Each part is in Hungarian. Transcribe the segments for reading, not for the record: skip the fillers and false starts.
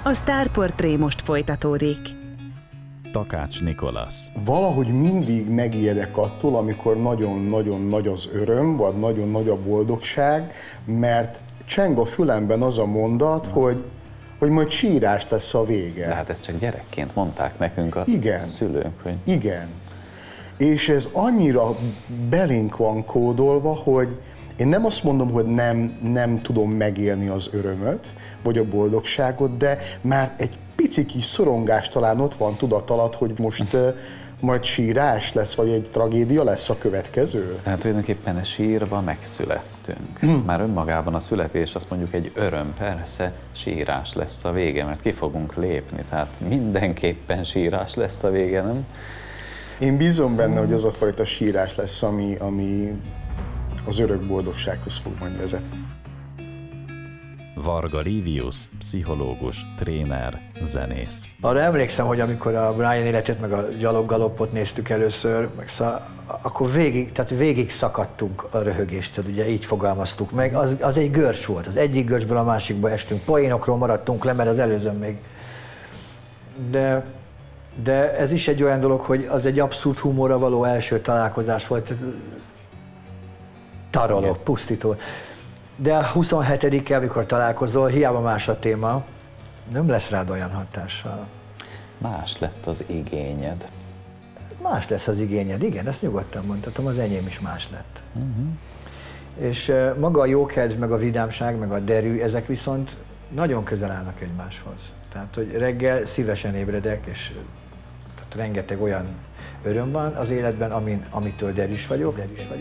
A Sztárportré most folytatódik. Takács Nikolasz. Valahogy mindig megijedek attól, amikor nagyon-nagyon nagy az öröm, vagy nagyon nagy a boldogság, mert cseng a fülemben az a mondat, hogy majd sírás lesz a vége. De hát ezt csak gyerekként mondták nekünk a szülők. Hogy... Igen. És ez annyira belénk van kódolva, hogy én nem azt mondom, hogy nem tudom megélni az örömöt, vagy a boldogságot, de már egy pici kis szorongás talán ott van tudat alatt, hogy most majd sírás lesz, vagy egy tragédia lesz a következő. Hát tulajdonképpen sírva megszülettünk. Már önmagában a születés azt mondjuk egy öröm, persze sírás lesz a vége, mert ki fogunk lépni, tehát mindenképpen sírás lesz a vége, nem? Én bízom benne, hogy az a fajta sírás lesz, ami az örök boldogsághoz fog majd vezetni. Varga Livius, pszichológus, tréner, zenész. Arra emlékszem, hogy amikor a Brian életét, meg a gyaloggalopot néztük először, akkor végig szakadtunk a röhögéstől, ugye így fogalmaztuk meg. Az egy görcs volt, az egyik görcsből a másikba estünk, poénokról maradtunk le, mert az előzőn még. De ez is egy olyan dolog, hogy az egy abszolút humorra való első találkozás volt. Taroló, pusztító. De a 27-e, amikor találkozol, hiába más a téma, nem lesz rád olyan hatással. Más lett az igényed. Más lesz az igényed, igen, ezt nyugodtan mondhatom, az enyém is más lett. És maga a jókedv, meg a vidámság, meg a derű, ezek viszont nagyon közel állnak egymáshoz. Tehát, hogy reggel szívesen ébredek, és tehát rengeteg olyan öröm van az életben, amitől derűs vagyok.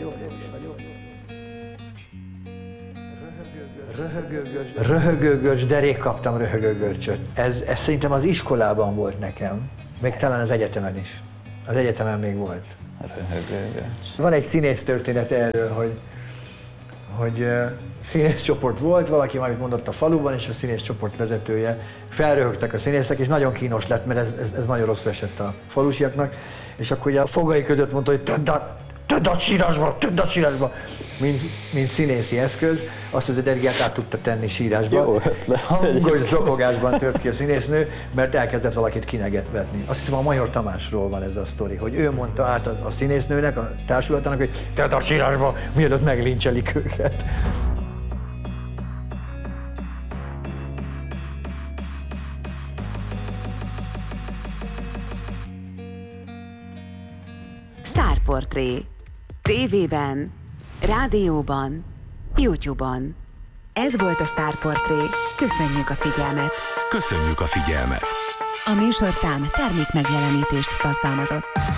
Röhögőgörcs, derék kaptam röhögőgörcsöt. Ez szerintem az iskolában volt nekem, még talán az egyetemen is. Az egyetemen még volt. Röhögőgörcs. Van egy színész történet erről, hogy színészcsoport volt, valaki valamit mondott a faluban, és a színészcsoport vezetője, felröhögtek a színészek, és nagyon kínos lett, mert ez nagyon rosszul esett a falusiaknak, és akkor ugye a fogai között mondta, hogy tedd a sírásba, mint színészi eszköz, azt az energiát át tudta tenni sírásba. Jó ötlet. Hangos zokogásban tört ki a színésznő, mert elkezdett valakit kinevetni. Azt hiszem, a Major Tamásról van ez a sztori, hogy ő mondta át a színésznőnek, a társulatának, hogy tedd a sírásba, mielőtt meglincselik őket. Sztárportré. TV-ben, rádióban, YouTube-on. Ez volt a Sztárportré. Köszönjük a figyelmet! Köszönjük a figyelmet! A műsorszám termékmegjelenítést tartalmazott.